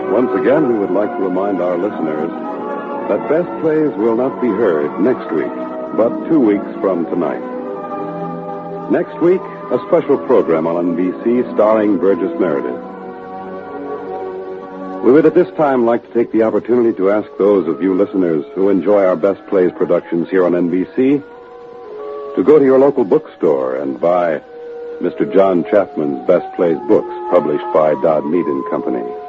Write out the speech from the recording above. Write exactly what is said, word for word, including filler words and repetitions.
Once again, we would like to remind our listeners that Best Plays will not be heard next week, but two weeks from tonight. Next week, a special program on N B C starring Burgess Meredith. We would at this time like to take the opportunity to ask those of you listeners who enjoy our Best Plays productions here on N B C to go to your local bookstore and buy Mister John Chapman's Best Plays books, published by Dodd Mead and Company.